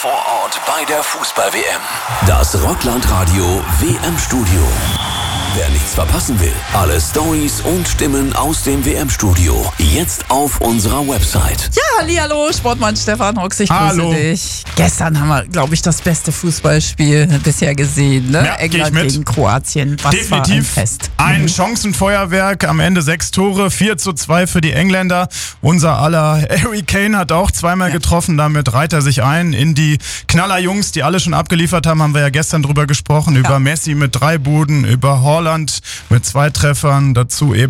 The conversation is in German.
vor Ort bei der Fußball-WM. Das Rockland-Radio WM-Studio. Wer nichts verpassen will, alle Storys und Stimmen aus dem WM-Studio jetzt auf unserer Website. Ja, hallihallo, Sportmann Stefan Hux, ich grüße dich. Gestern haben wir, glaube ich, das beste Fußballspiel bisher gesehen, ne? Ja, England gegen Kroatien. Was Definitiv war ein Fest. Ein Chancenfeuerwerk, am Ende 6 Tore, 4:2 für die Engländer. Unser aller Harry Kane hat auch zweimal getroffen, damit reiht er sich ein in die Knallerjungs, die alle schon abgeliefert haben wir ja gestern drüber gesprochen, über Messi mit 3 Buden, über Haaland mit 2 Treffern, dazu eben